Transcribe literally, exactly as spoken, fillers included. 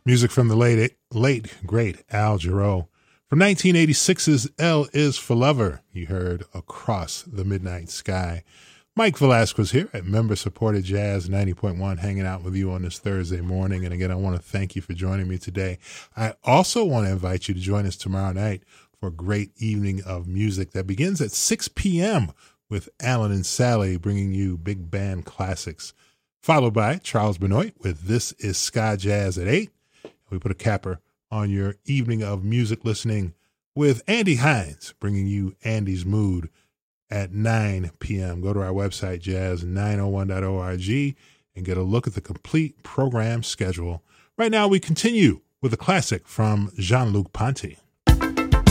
Music from the late, late, great Al Jarreau. From nineteen eighty-six's L is for Lover, you heard Across the Midnight Sky. Mike Velasquez here at member-supported Jazz ninety point one, hanging out with you on this Thursday morning. And again, I want to thank you for joining me today. I also want to invite you to join us tomorrow night for a great evening of music that begins at six p.m. with Alan and Sally bringing you big band classics, followed by Charles Benoit with This is Ska Jazz at eight. We put a capper on your evening of music listening with Andy Hines, bringing you Andy's Mood at nine p.m. Go to our website, jazz nine oh one dot org, and get a look at the complete program schedule. Right now, we continue with a classic from Jean-Luc Ponty.